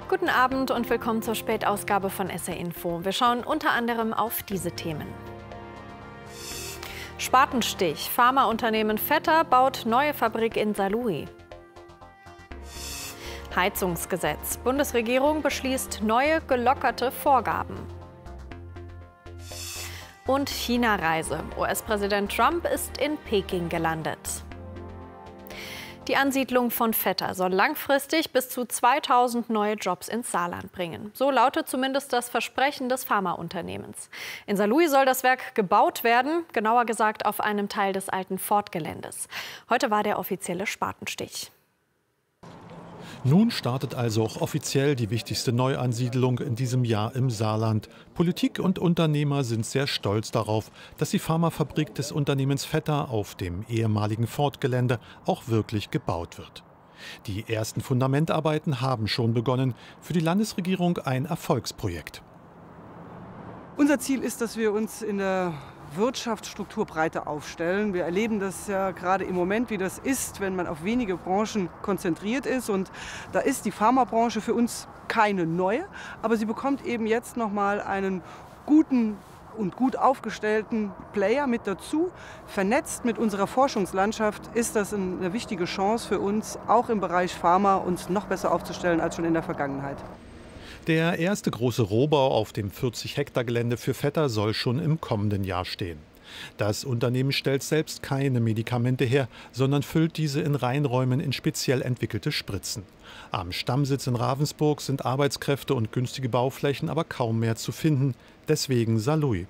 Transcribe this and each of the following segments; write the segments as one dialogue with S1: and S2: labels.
S1: Guten Abend und willkommen zur Spätausgabe von SR Info. Wir schauen unter anderem auf diese Themen. Spatenstich. Pharmaunternehmen Vetter baut neue Fabrik in Saarlouis. Heizungsgesetz. Bundesregierung beschließt neue gelockerte Vorgaben. Und China-Reise. US-Präsident Trump ist in Peking gelandet. Die Ansiedlung von Vetter soll langfristig bis zu 2000 neue Jobs ins Saarland bringen. So lautet zumindest das Versprechen des Pharmaunternehmens. In Saarlouis soll das Werk gebaut werden, genauer gesagt auf einem Teil des alten Ford-Geländes. Heute war der offizielle Spatenstich.
S2: Nun startet also auch offiziell die wichtigste Neuansiedlung in diesem Jahr im Saarland. Politik und Unternehmer sind sehr stolz darauf, dass die Pharmafabrik des Unternehmens Vetter auf dem ehemaligen Ford-Gelände auch wirklich gebaut wird. Die ersten Fundamentarbeiten haben schon begonnen. Für die Landesregierung ein Erfolgsprojekt.
S3: Unser Ziel ist, dass wir uns in der Wirtschaftsstruktur breiter aufstellen. Wir erleben das ja gerade im Moment, wie das ist, wenn man auf wenige Branchen konzentriert ist. Und da ist die Pharmabranche für uns keine neue, aber sie bekommt eben jetzt nochmal einen guten und gut aufgestellten Player mit dazu. Vernetzt mit unserer Forschungslandschaft ist das eine wichtige Chance für uns, auch im Bereich Pharma uns noch besser aufzustellen als schon in der Vergangenheit.
S2: Der erste große Rohbau auf dem 40-Hektar-Gelände für Vetter soll schon im kommenden Jahr stehen. Das Unternehmen stellt selbst keine Medikamente her, sondern füllt diese in Reinräumen in speziell entwickelte Spritzen. Am Stammsitz in Ravensburg sind Arbeitskräfte und günstige Bauflächen aber kaum mehr zu finden. Deswegen Saarlouis.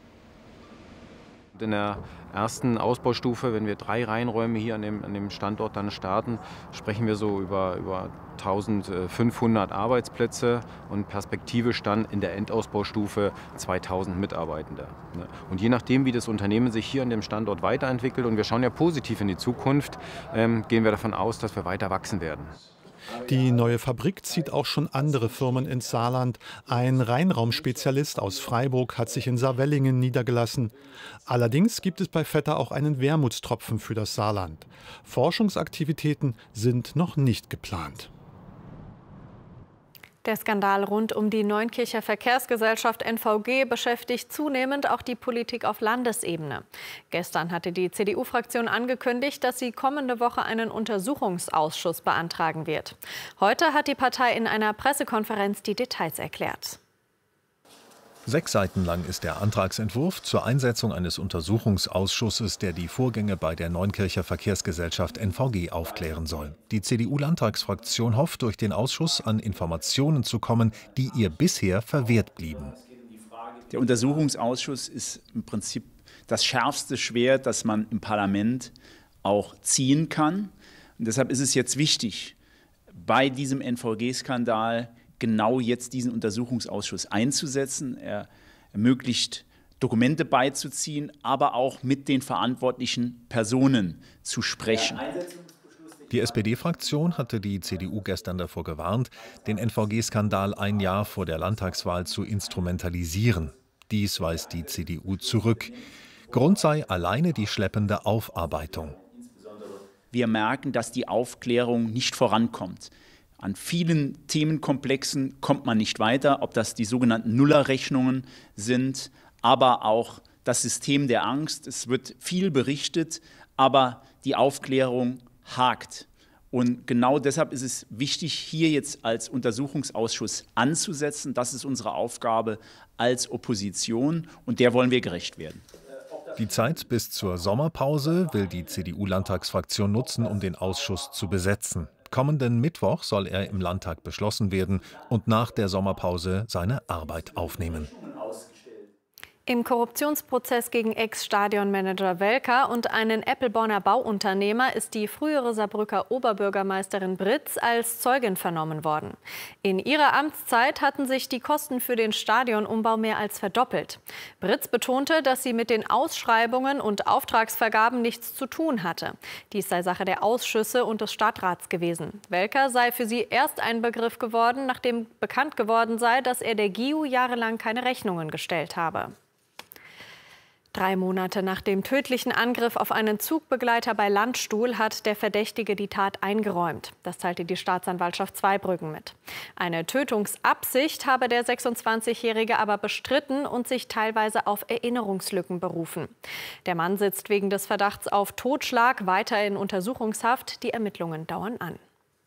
S4: In der ersten Ausbaustufe, wenn wir 3 Reinräume hier an dem Standort dann starten, sprechen wir so über 1500 Arbeitsplätze und perspektivisch dann in der Endausbaustufe 2000 Mitarbeitende. Und je nachdem, wie das Unternehmen sich hier an dem Standort weiterentwickelt, und wir schauen ja positiv in die Zukunft, gehen wir davon aus, dass wir weiter wachsen werden.
S2: Die neue Fabrik zieht auch schon andere Firmen ins Saarland. Ein Reinraumspezialist aus Freiburg hat sich in Saarwellingen niedergelassen. Allerdings gibt es bei Vetter auch einen Wermutstropfen für das Saarland. Forschungsaktivitäten sind noch nicht geplant.
S1: Der Skandal rund um die Neunkircher Verkehrsgesellschaft NVG beschäftigt zunehmend auch die Politik auf Landesebene. Gestern hatte die CDU-Fraktion angekündigt, dass sie kommende Woche einen Untersuchungsausschuss beantragen wird. Heute hat die Partei in einer Pressekonferenz die Details erklärt.
S5: 6 Seiten lang ist der Antragsentwurf zur Einsetzung eines Untersuchungsausschusses, der die Vorgänge bei der Neunkircher Verkehrsgesellschaft NVG aufklären soll. Die CDU-Landtagsfraktion hofft, durch den Ausschuss an Informationen zu kommen, die ihr bisher verwehrt blieben.
S6: Der Untersuchungsausschuss ist im Prinzip das schärfste Schwert, das man im Parlament auch ziehen kann. Und deshalb ist es jetzt wichtig, bei diesem NVG-Skandal genau jetzt diesen Untersuchungsausschuss einzusetzen. Er ermöglicht, Dokumente beizuziehen, aber auch mit den verantwortlichen Personen zu sprechen.
S5: Die SPD-Fraktion hatte die CDU gestern davor gewarnt, den NVG-Skandal ein Jahr vor der Landtagswahl zu instrumentalisieren. Dies weist die CDU zurück. Grund sei alleine die schleppende Aufarbeitung.
S6: Wir merken, dass die Aufklärung nicht vorankommt. An vielen Themenkomplexen kommt man nicht weiter, ob das die sogenannten Nullerrechnungen sind, aber auch das System der Angst. Es wird viel berichtet, aber die Aufklärung hakt. Und genau deshalb ist es wichtig, hier jetzt als Untersuchungsausschuss anzusetzen. Das ist unsere Aufgabe als Opposition und der wollen wir gerecht werden.
S5: Die Zeit bis zur Sommerpause will die CDU-Landtagsfraktion nutzen, um den Ausschuss zu besetzen. Kommenden Mittwoch soll er im Landtag beschlossen werden und nach der Sommerpause seine Arbeit aufnehmen.
S1: Im Korruptionsprozess gegen Ex-Stadionmanager Welker und einen Eppelborner Bauunternehmer ist die frühere Saarbrücker Oberbürgermeisterin Britz als Zeugin vernommen worden. In ihrer Amtszeit hatten sich die Kosten für den Stadionumbau mehr als verdoppelt. Britz betonte, dass sie mit den Ausschreibungen und Auftragsvergaben nichts zu tun hatte. Dies sei Sache der Ausschüsse und des Stadtrats gewesen. Welker sei für sie erst ein Begriff geworden, nachdem bekannt geworden sei, dass er der GIU jahrelang keine Rechnungen gestellt habe. 3 Monate nach dem tödlichen Angriff auf einen Zugbegleiter bei Landstuhl hat der Verdächtige die Tat eingeräumt. Das teilte die Staatsanwaltschaft Zweibrücken mit. Eine Tötungsabsicht habe der 26-Jährige aber bestritten und sich teilweise auf Erinnerungslücken berufen. Der Mann sitzt wegen des Verdachts auf Totschlag weiter in Untersuchungshaft. Die Ermittlungen dauern an.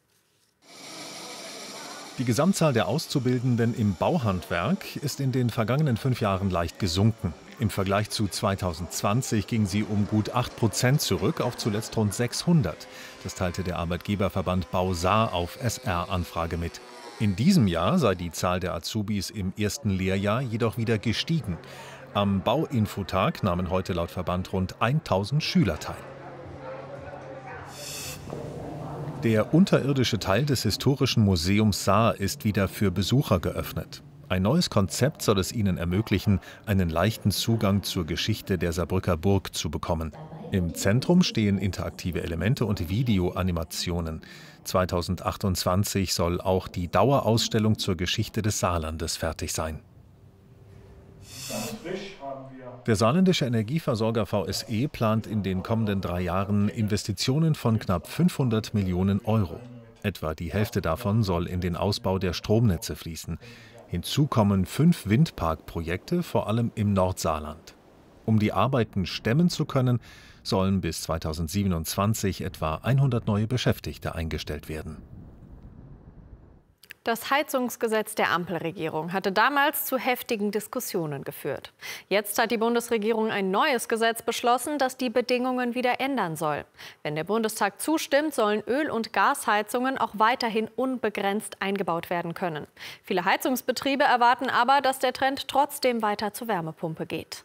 S5: Die Gesamtzahl der Auszubildenden im Bauhandwerk ist in den vergangenen 5 Jahren leicht gesunken. Im Vergleich zu 2020 ging sie um gut 8% zurück auf zuletzt rund 600. Das teilte der Arbeitgeberverband BauSaar auf SR-Anfrage mit. In diesem Jahr sei die Zahl der Azubis im ersten Lehrjahr jedoch wieder gestiegen. Am Bauinfotag nahmen heute laut Verband rund 1000 Schüler teil. Der unterirdische Teil des Historischen Museums Saar ist wieder für Besucher geöffnet. Ein neues Konzept soll es ihnen ermöglichen, einen leichten Zugang zur Geschichte der Saarbrücker Burg zu bekommen. Im Zentrum stehen interaktive Elemente und Videoanimationen. 2028 soll auch die Dauerausstellung zur Geschichte des Saarlandes fertig sein. Der saarländische Energieversorger VSE plant in den kommenden 3 Jahren Investitionen von knapp 500 Millionen Euro. Etwa die Hälfte davon soll in den Ausbau der Stromnetze fließen. Hinzu kommen 5 Windparkprojekte, vor allem im Nordsaarland. Um die Arbeiten stemmen zu können, sollen bis 2027 etwa 100 neue Beschäftigte eingestellt werden.
S1: Das Heizungsgesetz der Ampelregierung hatte damals zu heftigen Diskussionen geführt. Jetzt hat die Bundesregierung ein neues Gesetz beschlossen, das die Bedingungen wieder ändern soll. Wenn der Bundestag zustimmt, sollen Öl- und Gasheizungen auch weiterhin unbegrenzt eingebaut werden können. Viele Heizungsbetriebe erwarten aber, dass der Trend trotzdem weiter zur Wärmepumpe geht.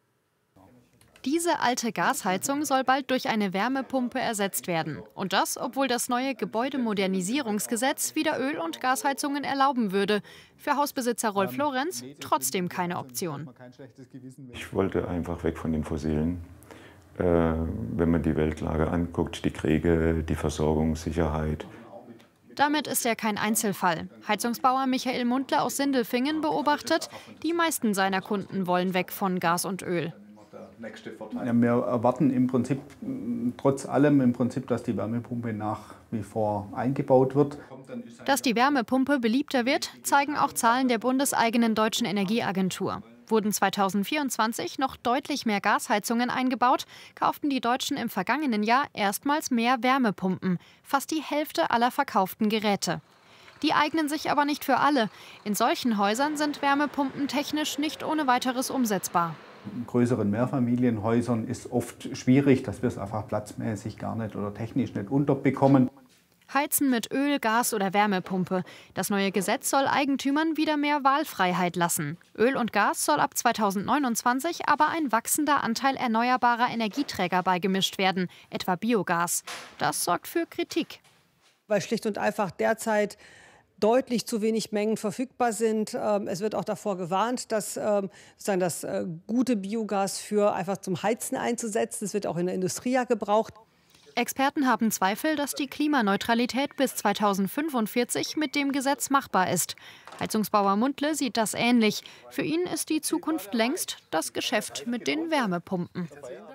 S7: Diese alte Gasheizung soll bald durch eine Wärmepumpe ersetzt werden. Und das, obwohl das neue Gebäudemodernisierungsgesetz wieder Öl- und Gasheizungen erlauben würde. Für Hausbesitzer Rolf Lorenz trotzdem keine Option.
S8: Ich wollte einfach weg von den Fossilen. Wenn man die Weltlage anguckt, die Kriege, die Versorgungssicherheit.
S7: Damit ist er kein Einzelfall. Heizungsbauer Michael Mundler aus Sindelfingen beobachtet, die meisten seiner Kunden wollen weg von Gas und Öl.
S9: Ja, wir erwarten im Prinzip trotz allem dass die Wärmepumpe nach wie vor eingebaut wird.
S7: Dass die Wärmepumpe beliebter wird, zeigen auch Zahlen der bundeseigenen Deutschen Energieagentur. Wurden 2024 noch deutlich mehr Gasheizungen eingebaut, kauften die Deutschen im vergangenen Jahr erstmals mehr Wärmepumpen, fast die Hälfte aller verkauften Geräte. Die eignen sich aber nicht für alle. In solchen Häusern sind Wärmepumpen technisch nicht ohne weiteres umsetzbar.
S9: In größeren Mehrfamilienhäusern ist oft schwierig, dass wir es einfach platzmäßig gar nicht oder technisch nicht unterbekommen.
S7: Heizen mit Öl, Gas oder Wärmepumpe. Das neue Gesetz soll Eigentümern wieder mehr Wahlfreiheit lassen. Öl und Gas soll ab 2029 aber ein wachsender Anteil erneuerbarer Energieträger beigemischt werden, etwa Biogas. Das sorgt für Kritik.
S10: Weil schlicht und einfach derzeit deutlich zu wenig Mengen verfügbar sind. Es wird auch davor gewarnt, dass das gute Biogas für einfach zum Heizen einzusetzen. Es wird auch in der Industrie ja gebraucht.
S7: Experten haben Zweifel, dass die Klimaneutralität bis 2045 mit dem Gesetz machbar ist. Heizungsbauer Mundle sieht das ähnlich. Für ihn ist die Zukunft längst das Geschäft mit den Wärmepumpen.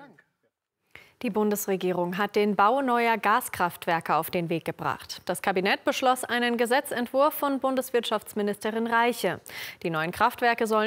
S1: Die Bundesregierung hat den Bau neuer Gaskraftwerke auf den Weg gebracht. Das Kabinett beschloss einen Gesetzentwurf von Bundeswirtschaftsministerin Reiche. Die neuen Kraftwerke sollen